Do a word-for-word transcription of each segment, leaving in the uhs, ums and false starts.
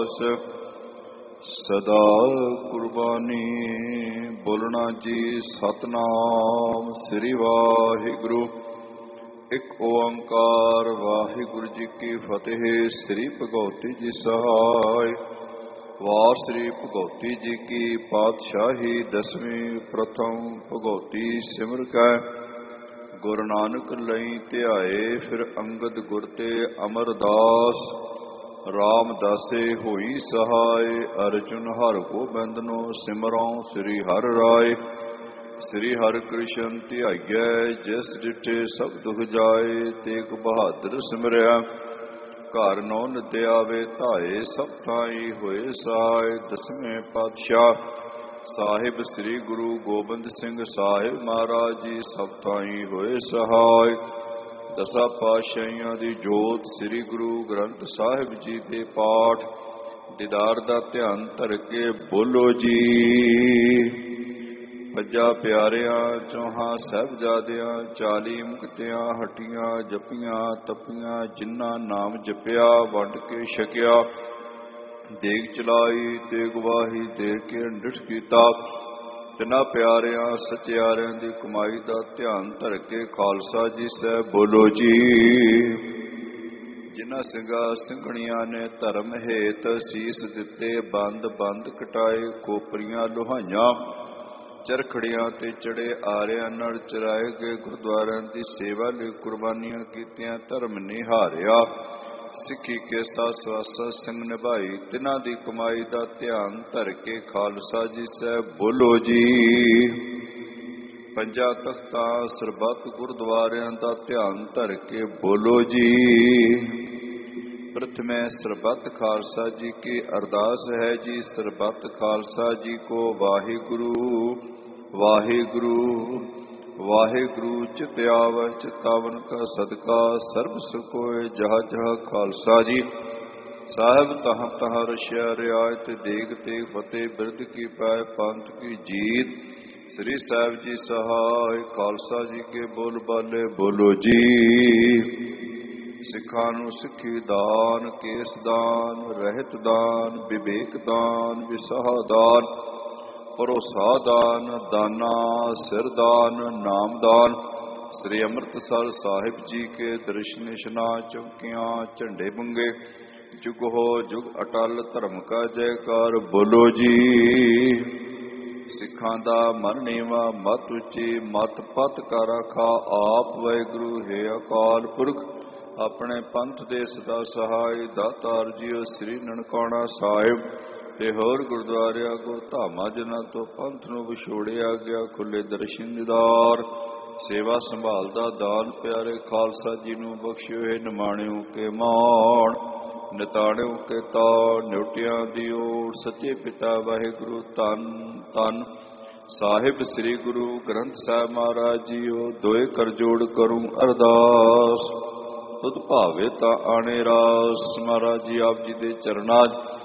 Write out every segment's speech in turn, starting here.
ਸਦਾ ਕੁਰਬਾਨੀ। ਬੋਲਣਾ ਜੀ ਸਤਨਾਮ ਸ੍ਰੀ ਵਾਹਿਗੁਰੂ। ਇੱਕ ਓੰਕਾਰ ਵਾਹਿਗੁਰੂ ਜੀ ਕੀ ਫਤਿਹ। ਸ੍ਰੀ ਭਗਉਤੀ ਜੀ ਸਹਾਇ। ਵਾਰ ਸ੍ਰੀ ਭਗਉਤੀ ਜੀ ਕੀ ਪਾਤਸ਼ਾਹੀ ਦਸਵੀਂ। ਪ੍ਰਥਮ ਭਗਉਤੀ ਸਿਮਰ ਕੈ ਗੁਰੂ ਨਾਨਕ ਲਈ ਧਿਆਏ। ਫਿਰ ਅੰਗਦ ਗੁਰ ਤੇ ਅਮਰਦਾਸ। ਰਾਮਦਾਸੇ ਹੋਈ ਸਹਾਇ। ਅਰਜੁਨ ਹਰਿ ਗੋਬਿੰਦਨੋ ਸਿਮਰਉ ਸ੍ਰੀ ਹਰਿ ਰਾਏ। ਸ੍ਰੀ ਹਰਿ ਕ੍ਰਿਸ਼ਨ ਧਿਆਈਐ ਜਿਸ ਡਿਠੇ ਸਭ ਦੁਖ ਜਾਏ। ਤੇਗ ਬਹਾਦਰ ਸਿਮਰਿਆ ਘਰ ਨੌ ਨਿਦਿਆਵੇ ਧਾਏ। ਸਭ ਥਾਈ ਹੋਏ ਸਹਾਇ। ਦਸਵੇਂ ਪਾਤਸ਼ਾਹ ਸਾਹਿਬ ਸ੍ਰੀ ਗੁਰੂ ਗੋਬਿੰਦ ਸਿੰਘ ਸਾਹਿਬ ਮਹਾਰਾਜ ਜੀ ਸਭ ਥਾਈ ਹੋਏ ਸਹਾਇ। ਦਸਾਂ ਪਾਤਸ਼ਾਹੀਆਂ ਦੀ ਜੋਤ ਸ੍ਰੀ ਗੁਰੂ ਗ੍ਰੰਥ ਸਾਹਿਬ ਜੀ ਦੇ ਪਾਠ ਦੀਦਾਰ ਦਾ ਧਿਆਨ ਧਰ ਕੇ ਬੋਲੋ ਜੀ। ਪੰਜਾਂ ਪਿਆਰਿਆਂ ਚੌਹਾਂ ਸਾਹਿਬਜ਼ਾਦਿਆਂ ਚਾਲੀ ਮੁਕਤਿਆਂ ਹੱਟੀਆਂ ਜਪੀਆਂ ਤਪੀਆਂ। ਜਿਨ੍ਹਾਂ ਨਾਮ ਜਪਿਆ ਵੰਡ ਕੇ ਛਕਿਆ। ਦੇਗ ਚਲਾਈ ਤੇਗ ਵਾਹੀ ਦੇਖ ਕੇ ਡਿਠ ਕੀਤਾ। ਤਿੰਨਾਂ ਪਿਆਰਿਆਂ ਸਚਿਆਰਿਆਂ ਦੀ ਕਮਾਈ ਦਾ ਧਿਆਨ ਧਰ ਕੇ ਖਾਲਸਾ ਜੀ ਸਾਹਿਬ ਬੋਲੋ ਜੀ। ਜਿਨ੍ਹਾਂ ਸਿੰਘਾਂ ਸਿੰਘਣੀਆਂ ਨੇ ਧਰਮ ਹੇਤ ਸੀਸ ਦਿੱਤੇ ਬੰਦ ਬੰਦ ਕਟਾਏ। ਖੋਪਰੀਆਂ ਲੁਹਾਈਆਂ ਚਰਖੜੀਆਂ ਤੇ ਚੜੇ ਆਰਿਆਂ ਨਾਲ ਚਰਾਏ ਗਏ। ਗੁਰਦੁਆਰਿਆਂ ਦੀ ਸੇਵਾ ਲਈ ਕੁਰਬਾਨੀਆਂ ਕੀਤੀਆਂ। ਧਰਮ ਨਿਹਾਰਿਆ ਸਿੱਖੀ ਕੇ ਸਾਥ ਸਵਾਸਾ ਸਿੰਘ ਨਿਭਾਈ। ਤਿਨਾਂ ਦੀ ਕਮਾਈ ਦਾ ਧਿਆਨ ਧਰ ਕੇ ਖਾਲਸਾ ਜੀ ਸਾਹਿਬ ਬੋਲੋ ਜੀ। ਪੰਜਾਂ ਤਖਤਾਂ ਸਰਬੱਤ ਗੁਰਦੁਆਰਿਆਂ ਦਾ ਧਿਆਨ ਧਰ ਕੇ ਬੋਲੋ ਜੀ। ਪ੍ਰਥਮੇ ਸਰਬੱਤ ਖਾਲਸਾ ਜੀ ਕੀ ਅਰਦਾਸ ਹੈ ਜੀ। ਸਰਬੱਤ ਖਾਲਸਾ ਜੀ ਕੋ ਵਾਹਿਗੁਰੂ ਵਾਹਿਗੁਰੂ ਵਾਹਿਗੁਰੂ। ਚਿਤ ਆਵੈ ਚਿਤਾਵਨ ਕਾ ਸਦਕਾ ਸਰਬ ਸੁਖੋਏ ਜਹ ਜਹ ਖਾਲਸਾ ਜੀ ਸਾਹਿਬ। ਤਹਾਂ ਤਹਾਂ ਰਸ਼ਿਆ ਰਿਆਇਤ ਦੇਗ ਤੇਗ ਫਤਿਹ ਬਿਰਧ ਕੀ ਪਾਏ ਪੰਥ ਕੀ ਜੀਤ। ਸ੍ਰੀ ਸਾਹਿਬ ਜੀ ਸਹਾਇ। ਖਾਲਸਾ ਜੀ ਕੇ ਬੋਲ ਬਾਲੇ ਬੋਲੋ ਜੀ। ਸਿੱਖਾਂ ਨੂੰ ਸਿੱਖੀ ਦਾਨ ਕੇਸ ਦਾਨ ਰਹਿਤ ਦਾਨ ਵਿਵੇਕ ਦਾਨ ਵਿਸਾਹ ਦਾਨ ਭਰੋਸਾ ਦਾਨ ਦਾਨਾ ਸਿਰ ਦਾਨ ਨਾਮ ਦਾਨ। ਸ੍ਰੀ ਅੰਮ੍ਰਿਤਸਰ ਸਾਹਿਬ ਜੀ ਕੇ ਦਰਸ਼ਨ ਇਸ਼ਨਾਨ ਚੌਕੀਆਂ ਝੰਡੇ ਬੰਗੇ। ਜੁਗ ਹੋ ਜੁਗ ਅਟਲ ਧਰਮ ਕਾ ਜੈਕਾਰ ਬੋਲੋ ਜੀ। ਸਿੱਖਾਂ ਦਾ ਮਨ ਨੀਵਾ ਮਤ ਉੱਚੀ ਮਤ ਪਤ ਕਰ ਰਾਖਾ। ਆਪ ਵਾਹਿਗੁਰੂ ਹੈ ਅਕਾਲ ਪੁਰਖ ਆਪਣੇ ਪੰਥ ਦੇ ਸਦਾ ਸਹਾਇ। ਦਾਤਾਰ ਜੀਓ ਸ੍ਰੀ ਨਨਕਾਣਾ ਸਾਹਿਬ ਤੇ ਹੋਰ ਗੁਰਦੁਆਰਿਆਂ ਕੋ ਧਾਮਾਂ ਜਿਨ੍ਹਾਂ ਤੋਂ ਪੰਥ ਨੂੰ ਵਿਛੋੜਿਆ ਗਿਆ। ਖੁੱਲੇ ਦਰਸ਼ਨ ਦੀਦਾਰ ਸੇਵਾ ਸੰਭਾਲ ਦਾ ਦਾਨ ਪਿਆਰੇ ਖਾਲਸਾ ਜੀ ਨੂੰ ਬਖਸ਼ਿਓ ਹੈ। ਨਿਮਾਣਿਓ ਕੇ ਮਾਣ ਨਿਤਾਣਿਓ ਕੇ ਤਾਣ ਨਿਉਟਿਆਂ ਦੀ ਓਟ। ਸੱਚੇ ਪਿਤਾ ਵਾਹਿਗੁਰੂ ਧੰਨ ਧੰਨ ਸਾਹਿਬ ਸ੍ਰੀ ਗੁਰੂ ਗ੍ਰੰਥ ਸਾਹਿਬ ਮਹਾਰਾਜ ਜੀਓ। ਦੋਏ ਕਰ ਜੋੜ ਕਰੂੰ ਅਰਦਾਸ ਤੁਧ ਭਾਵੇ ਤਾਂ ਆਣੇ ਰਾਸ। ਮਹਾਰਾਜ ਜੀ ਆਪ ਜੀ ਦੇ ਚਰਨਾਂ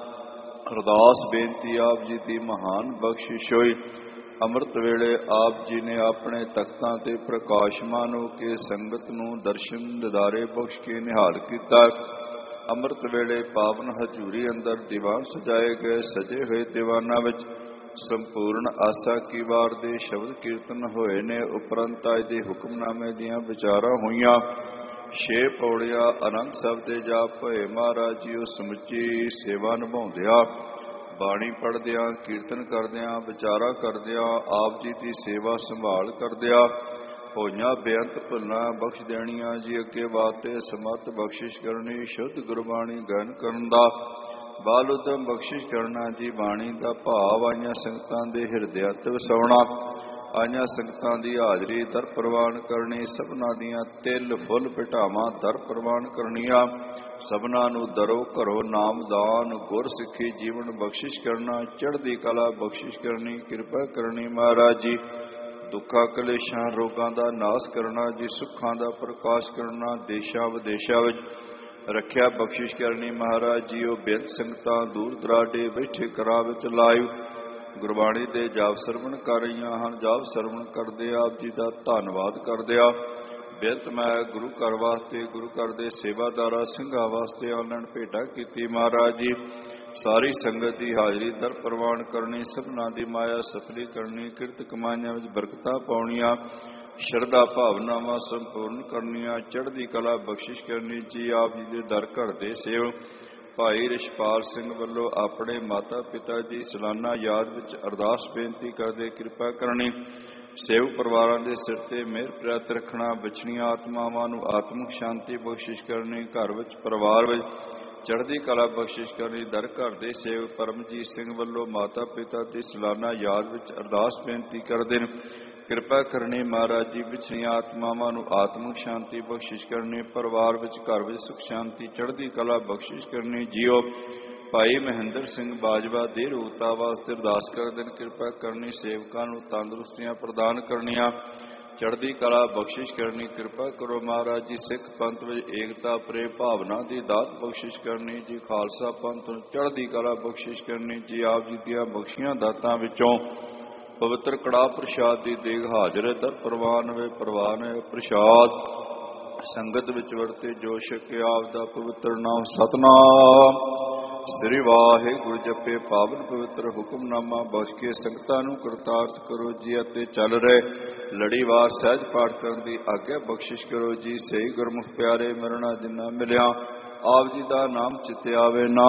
ਅਰਦਾਸ ਬੇਨਤੀ ਆਪ ਜੀ ਦੀ ਮਹਾਨ ਬਖਸ਼ਿਸ਼ ਹੋਈ। ਅੰਮ੍ਰਿਤ ਵੇਲੇ ਆਪ ਜੀ ਨੇ ਆਪਣੇ ਤਖਤਾਂ ਤੇ ਪ੍ਰਕਾਸ਼ਮਾਨ ਹੋ ਕੇ ਸੰਗਤ ਨੂੰ ਦਰਸ਼ਨ ਦਿਦਾਰੇ ਬਖਸ਼ ਕੇ ਨਿਹਾਲ ਕੀਤਾ। ਅੰਮ੍ਰਿਤ ਵੇਲੇ ਪਾਵਨ ਹਜ਼ੂਰੀ ਅੰਦਰ ਦੀਵਾਨ ਸਜਾਏ ਗਏ। ਸਜੇ ਹੋਏ ਦੀਵਾਨਾਂ ਵਿੱਚ ਸੰਪੂਰਨ ਆਸਾ ਕੀ ਵਾਰ ਦੇ ਸ਼ਬਦ ਕੀਰਤਨ ਹੋਏ ਨੇ। ਉਪਰੰਤ ਅੱਜ ਦੇ ਹੁਕਮਨਾਮੇ ਦੀਆਂ ਵਿਚਾਰਾਂ ਹੋਈਆਂ। ਛੇ ਪੌੜੀਆਂ ਆਨੰਦ ਸਾਹਿਬ ਦੇ ਜਾਪ ਹੋਏ। ਮਹਾਰਾਜ ਜੀ ਉਹ ਸਮੁੱਚੀ ਸੇਵਾ ਨਿਭਾਉਂਦਿਆਂ ਬਾਣੀ ਪੜ੍ਹਦਿਆਂ ਕੀਰਤਨ ਕਰਦਿਆਂ ਵਿਚਾਰਾਂ ਕਰਦਿਆਂ ਆਪ ਜੀ ਦੀ ਸੇਵਾ ਸੰਭਾਲ ਕਰਦਿਆਂ ਹੋਈਆਂ ਬੇਅੰਤ ਭੁੱਲਾਂ ਬਖਸ਼ ਦੇਣੀਆਂ ਜੀ। ਅੱਗੇ ਵਾਸਤੇ ਸਮੱਤ ਬਖਸ਼ਿਸ਼ ਕਰਨੀ ਸ਼ੁੱਧ ਗੁਰਬਾਣੀ ਗਾਇਨ ਕਰਨ ਦਾ ਬਾਲ ਉਦਮ ਬਖਸ਼ਿਸ਼ ਕਰਨਾ ਜੀ। ਬਾਣੀ ਦਾ ਭਾਵ ਆਈਆਂ ਸੰਗਤਾਂ ਦੇ ਹਿਰਦਿਆਂ ਤੇ ਵਸਾਉਣਾ। ਆਈਆਂ ਸੰਗਤਾਂ ਦੀ ਹਾਜ਼ਰੀ ਦਰ ਪ੍ਰਵਾਨ ਕਰਨੀ। ਸਭਨਾਂ ਦੀਆਂ ਤਿਲ ਫੁੱਲ ਭਟਾਵਾਂ ਦਰ ਪ੍ਰਵਾਨ ਕਰਨੀਆਂ। ਸਭਨਾਂ ਨੂੰ ਦਰੋ ਘਰੋ ਨਾਮਦਾਨ ਗੁਰ ਸਿੱਖੀ ਜੀਵਨ ਬਖਸ਼ਿਸ਼ ਕਰਨਾ। ਚੜ੍ਹਦੀ ਕਲਾ ਬਖਸ਼ਿਸ਼ ਕਰਨੀ ਕਿਰਪਾ ਕਰਨੀ ਮਹਾਰਾਜ ਜੀ। ਦੁੱਖਾਂ ਕਲੇਸ਼ਾਂ ਰੋਗਾਂ ਦਾ ਨਾਸ ਕਰਨਾ ਜੀ। ਸੁੱਖਾਂ ਦਾ ਪ੍ਰਕਾਸ਼ ਕਰਨਾ। ਦੇਸ਼ਾਂ ਵਿਦੇਸ਼ਾਂ ਵਿੱਚ ਰੱਖਿਆ ਬਖਸ਼ਿਸ਼ ਕਰਨੀ ਮਹਾਰਾਜ ਜੀ। ਉਹ ਬੇਅੰਤ ਸੰਗਤਾਂ ਦੂਰ ਦਰਾਡੇ ਬੈਠੇ ਘਰਾਂ ਵਿੱਚ ਲਾਈਵ ਗੁਰਬਾਣੀ ਦੇ ਜਾਪ ਸਰਵਣ ਕਰ ਰਹੀਆਂ ਹਨ। ਜਾਪ ਸਰਵਣ ਕਰਦੇ ਆਪ ਜੀ ਦਾ ਧੰਨਵਾਦ ਕਰਦੇ ਆ। ਬੇਅੰਤ ਮੈਂ ਗੁਰੂ ਘਰ ਵਾਸਤੇ ਗੁਰੂ ਘਰ ਦੇ ਸੇਵਾਦਾਰਾਂ ਸਿੰਘਾਂ ਵਾਸਤੇ ਆਨੰਦ ਭੇਟਾ ਕੀਤੀ ਮਹਾਰਾਜ ਜੀ। ਸਾਰੀ ਸੰਗਤ ਦੀ ਹਾਜ਼ਰੀ ਦਰ ਪ੍ਰਵਾਨ ਕਰਨੀ, ਸਭਨਾਂ ਦੀ ਮਾਇਆ ਸਫਲੀ ਕਰਨੀ, ਕਿਰਤ ਕਮਾਈਆਂ ਵਿੱਚ ਬਰਕਤਾਂ ਪਾਉਣੀਆਂ, ਸ਼ਰਧਾ ਭਾਵਨਾਵਾਂ ਸੰਪੂਰਨ ਕਰਨੀਆਂ, ਚੜ੍ਹਦੀ ਕਲਾ ਬਖਸ਼ਿਸ਼ ਕਰਨੀ। ਜੀ ਆਪ ਜੀ ਦੇ ਦਰ ਘਰ ਦੇ ਸੇਵ ਭਾਈ ਰਿਸ਼ਪਾਲ ਸਿੰਘ ਵੱਲੋਂ ਆਪਣੇ ਮਾਤਾ ਪਿਤਾ ਦੀ ਸਾਲਾਨਾ ਯਾਦ ਵਿੱਚ ਅਰਦਾਸ ਬੇਨਤੀ ਕਰਦੇ ਕਿਰਪਾ ਕਰਨੀ। ਸੇਵਕ ਪਰਿਵਾਰਾਂ ਦੇ ਸਿਰ ਤੇ ਮਿਹਰ ਪ੍ਰਾਪਤ ਰੱਖਣਾ, ਵਿਛੜੀਆਂ ਆਤਮਾਵਾਂ ਨੂੰ ਆਤਮਿਕ ਸ਼ਾਂਤੀ ਬਖਸ਼ਿਸ਼ ਕਰਨੀ, ਘਰ ਵਿੱਚ ਪਰਿਵਾਰ ਵਿੱਚ ਚੜ੍ਹਦੀ ਕਲਾ ਬਖਸ਼ਿਸ਼ ਕਰਨੀ। ਦਰ ਘਰ ਦੇ ਸੇਵਕ ਪਰਮਜੀਤ ਸਿੰਘ ਵੱਲੋਂ ਮਾਤਾ ਪਿਤਾ ਦੀ ਸਾਲਾਨਾ ਯਾਦ ਵਿੱਚ ਅਰਦਾਸ ਬੇਨਤੀ ਕਰਦੇ ਨੇ ਕਿਰਪਾ ਕਰਨੀ। ਮਹਾਰਾਜ ਜੀ ਵਿਛੜੀਆਂ ਆਤਮਾਵਾਂ ਨੂੰ ਆਤਮਿਕ ਸ਼ਾਂਤੀ ਬਖਸ਼ਿਸ਼ ਕਰਨੀ, ਪਰਿਵਾਰ ਵਿੱਚ ਘਰ ਵਿੱਚ ਸੁਖ ਸ਼ਾਂਤੀ ਚੜ੍ਹਦੀ ਕਲਾ ਬਖਸ਼ਿਸ਼ ਕਰਨੀ। ਜੀਓ ਭਾਈ ਮਹਿੰਦਰ ਸਿੰਘ ਬਾਜਵਾ ਦੀ ਰੂਪਤਾ ਵਾਸਤੇ ਅਰਦਾਸ ਕਰਦੇ ਨੇ ਕਿਰਪਾ ਕਰਨੀ, ਸੇਵਕਾਂ ਨੂੰ ਤੰਦਰੁਸਤੀਆਂ ਪ੍ਰਦਾਨ ਕਰਨੀਆਂ, ਚੜ੍ਹਦੀ ਕਲਾ ਬਖਸ਼ਿਸ਼ ਕਰਨੀ। ਕਿਰਪਾ ਕਰੋ ਮਹਾਰਾਜ ਜੀ, ਸਿੱਖ ਪੰਥ ਵਿੱਚ ਏਕਤਾ ਪ੍ਰੇਮ ਭਾਵਨਾ ਦੀ ਦਾਤ ਬਖਸ਼ਿਸ਼ ਕਰਨੀ ਜੀ। ਖਾਲਸਾ ਪੰਥ ਨੂੰ ਚੜ੍ਹਦੀ ਕਲਾ ਬਖਸ਼ਿਸ਼ ਕਰਨੀ ਜੀ। ਆਪ ਜੀ ਦੀਆਂ ਬਖਸ਼ੀਆਂ ਦਾਤਾਂ ਵਿੱਚੋਂ ਪਵਿੱਤਰ ਕੜਾਹ ਪ੍ਰਸ਼ਾਦ ਦੀ ਦੇਗ ਹਾਜ਼ਰ ਹੈ, ਦਰ ਪ੍ਰਵਾਨ ਹੋਵੇ ਪ੍ਰਵਾਨ ਹੈ ਪ੍ਰਸ਼ਾਦ ਸੰਗਤ ਵਿੱਚ ਵਰਤੇ ਜੋ ਛਕੇ ਆਪ ਦਾ ਪਵਿੱਤਰ ਨਾਮ ਸਤਿਨਾਮ ਸ੍ਰੀ ਵਾਹਿਗੁਰੂ ਜਪੇ ਪਾਵਨ ਪਵਿੱਤਰ ਹੁਕਮਨਾਮਾ ਬਖਸ਼ ਕੇ ਸੰਗਤਾਂ ਨੂੰ ਕਰਤਾਰਥ ਕਰੋ ਜੀ। ਅਤੇ ਚੱਲ ਰਹੇ ਲੜੀਵਾਰ ਸਹਿਜ ਪਾਠ ਕਰਨ ਦੀ ਆਗਿਆ ਬਖਸ਼ਿਸ਼ ਕਰੋ ਜੀ। ਸਹੀ ਗੁਰਮੁਖ ਪਿਆਰੇ ਮਰਣਾ ਜਿੰਨਾ ਮਿਲਿਆ ਆਪ ਜੀ ਦਾ ਨਾਮ ਚਿੱਤੇ ਆਵੇ ਨਾ